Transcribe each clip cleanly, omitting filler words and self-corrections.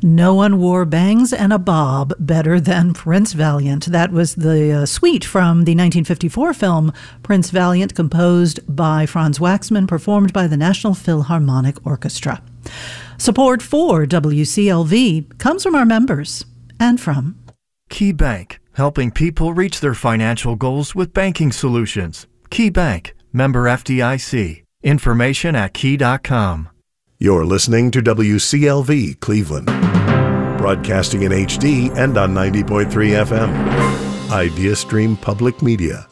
No one wore bangs and a bob better than Prince Valiant. That was the suite from the 1954 film Prince Valiant, composed by Franz Waxman, performed by the National Philharmonic Orchestra. Support for WCLV comes from our members and from Key Bank, helping people reach their financial goals with banking solutions. Key Bank, member FDIC. Information at key.com. You're listening to WCLV Cleveland, broadcasting in HD and on 90.3 FM. Idea Stream Public Media.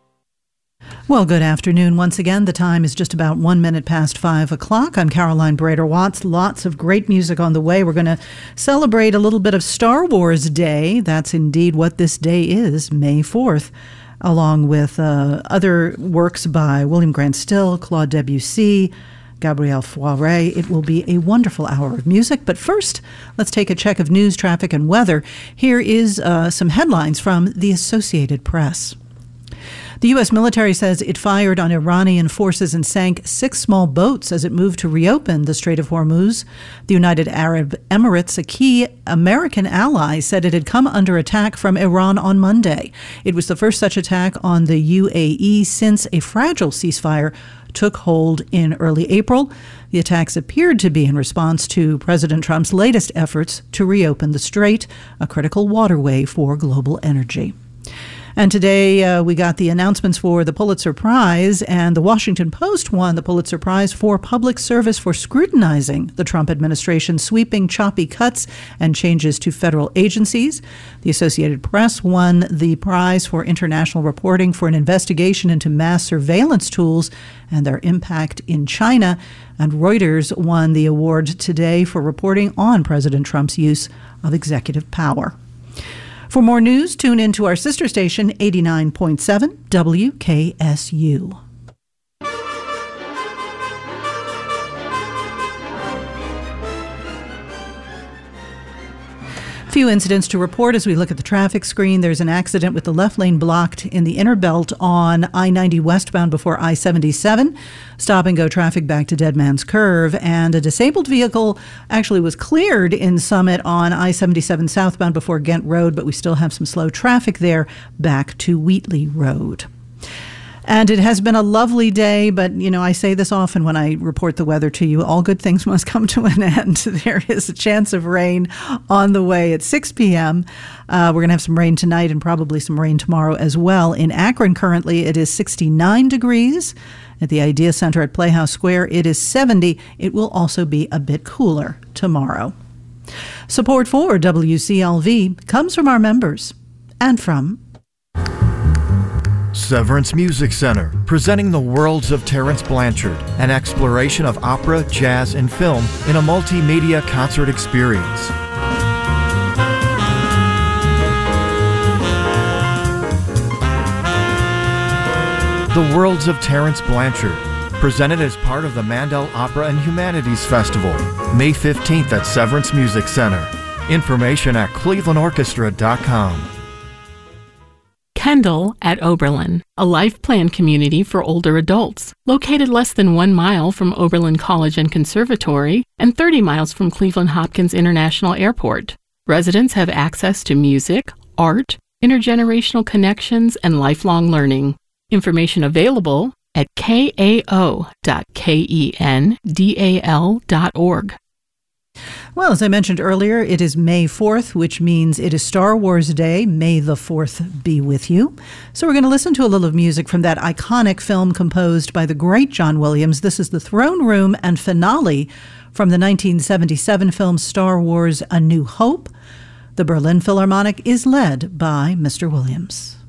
Well, good afternoon once again. The time is just about 1 minute past 5 o'clock. I'm Caroline Brader-Watts. Lots of great music on the way. We're going to celebrate a little bit of Star Wars Day. That's indeed what this day is, May 4th. Along with other works by William Grant Still, Claude Debussy, Gabriel Fauré. It will be a wonderful hour of music. But first, let's take a check of news, traffic, and weather. Here is some headlines from the Associated Press. The U.S. military says it fired on Iranian forces and sank 6 small boats as it moved to reopen the Strait of Hormuz. The United Arab Emirates, a key American ally, said it had come under attack from Iran on Monday. It was the first such attack on the UAE since a fragile ceasefire took hold in early April. The attacks appeared to be in response to President Trump's latest efforts to reopen the strait, a critical waterway for global energy. And today we got the announcements for the Pulitzer Prize, and the Washington Post won the Pulitzer Prize for public service for scrutinizing the Trump administration's sweeping, choppy cuts and changes to federal agencies. The Associated Press won the prize for international reporting for an investigation into mass surveillance tools and their impact in China. And Reuters won the award today for reporting on President Trump's use of executive power. For more news, tune in to our sister station, 89.7 WKSU. Few incidents to report as we look at the traffic screen. There's an accident with the left lane blocked in the inner belt on I-90 westbound before I-77. Stop-and-go traffic back to Dead Man's Curve. And a disabled vehicle actually was cleared in Summit on I-77 southbound before Ghent Road, but we still have some slow traffic there back to Wheatley Road. And it has been a lovely day, but, you know, I say this often when I report the weather to you, all good things must come to an end. There is a chance of rain on the way at 6 p.m. We're going to have some rain tonight and probably some rain tomorrow as well. In Akron, currently, it is 69 degrees. At the Idea Center at Playhouse Square, it is 70. It will also be a bit cooler tomorrow. Support for WCLV comes from our members and from Severance Music Center, presenting the worlds of Terence Blanchard, an exploration of opera, jazz, and film in a multimedia concert experience. The Worlds of Terence Blanchard, presented as part of the Mandel Opera and Humanities Festival, May 15th at Severance Music Center. Information at clevelandorchestra.com. Kendall at Oberlin, a life plan community for older adults, located less than 1 mile from Oberlin College and Conservatory and 30 miles from Cleveland Hopkins International Airport. Residents have access to music, art, intergenerational connections, and lifelong learning. Information available at kao.kendal.org. Well, as I mentioned earlier, it is May 4th, which means it is Star Wars Day. May the 4th be with you. So we're going to listen to a little of music from that iconic film composed by the great John Williams. This is the Throne Room and finale from the 1977 film Star Wars: A New Hope. The Berlin Philharmonic is led by Mr. Williams.